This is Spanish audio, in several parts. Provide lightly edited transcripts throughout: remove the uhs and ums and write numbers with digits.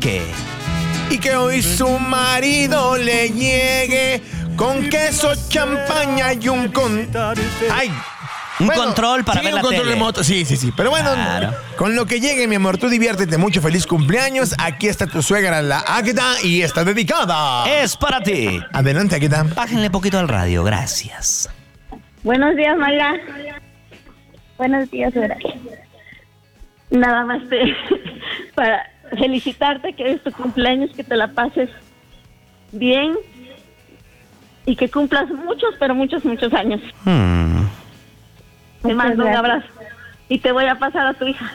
que... Y que hoy su marido le llegue con queso, champaña y un ¡ay! Un control para ver la un control tele. remoto. Sí. Pero bueno, Claro. con lo que llegue, mi amor, tú diviértete mucho. Feliz cumpleaños. Aquí está tu suegra, la Águeda, y está dedicada. Es para ti. Adelante, Águeda. Bájenle poquito al radio, gracias. Buenos días, Mayra. Buenos días, Vera. Nada más para felicitarte que es tu cumpleaños, que te la pases bien y que cumplas muchos, pero muchos años. Te mando un abrazo y te voy a pasar a tu hija.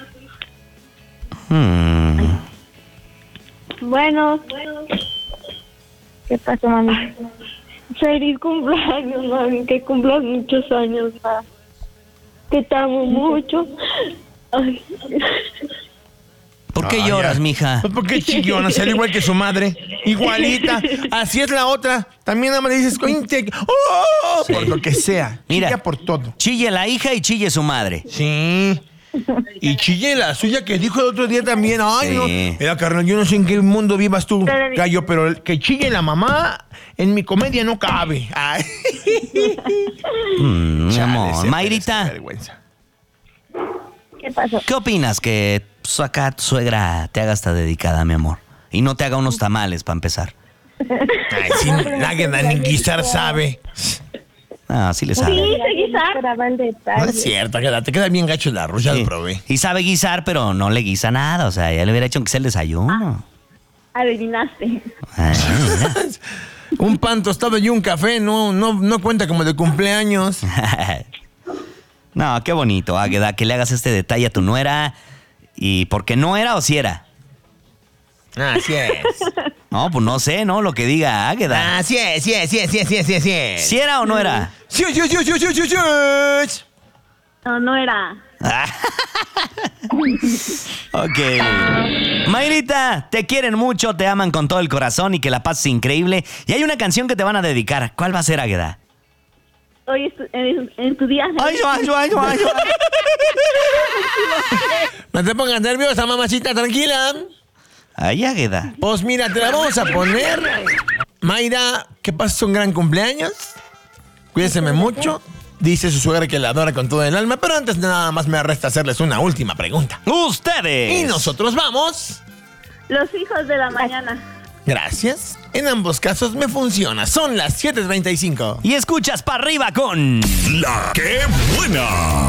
Bueno. ¿Qué pasó, mami? Feliz cumpleaños, mami, que cumplas muchos años más. Que te amo mucho. Ay. ¿Por qué lloras, mija? Pues porque chillona, sale igual que su madre. Igualita. Así es la otra. También nada más le dices, ¡oh! Sí. Por lo que sea. Mira. Chilla por todo. Chille la hija y chille su madre. Sí. Y chille la suya que dijo el otro día también. Ay, Sí. no. Mira, carnal, yo no sé en qué mundo vivas tú, gallo, pero el que chille la mamá en mi comedia no cabe. Ay. Mi Chale, amor. qué Mayrita, vergüenza. ¿Qué pasó? ¿qué opinas que pues, acá tu suegra te haga esta dedicada, mi amor? Y no te haga unos tamales para empezar. Ay, sí, nadie ni guisar sabe. Ah, sí le sabe. Sí, sé guisar. No es cierto, Águeda, te queda bien gacho el arroz, ya Sí. lo probé. Y sabe guisar, pero no le guisa nada. O sea, ya le hubiera hecho aunque sea el desayuno. Adivinaste. Ay, mira. Un pan tostado y un café no cuenta como de cumpleaños. No, qué bonito, Águeda, que le hagas este detalle a tu nuera. ¿Y por qué no era o si era? Así es. No, pues no sé, ¿no? Lo que diga Águeda. Así es. ¿Si era o no era? Sí. No era. Ok. Mayrita, te quieren mucho, te aman con todo el corazón y que la pases increíble. Y hay una canción que te van a dedicar. ¿Cuál va a ser, Águeda? Hoy en tu día. Ay. No te pongas nerviosa, mamacita, tranquila. Ay, Águeda. Pues mira, te la vamos a poner. Mayra, que pases un gran cumpleaños. Cuídeseme mucho. Dice su suegra que la adora con todo el alma, pero antes de nada más me resta hacerles una última pregunta. ¡Ustedes! Y nosotros vamos. Los hijos de la mañana. Gracias. En ambos casos me funciona. Son las 7:35. Y escuchas para arriba con... La que buena.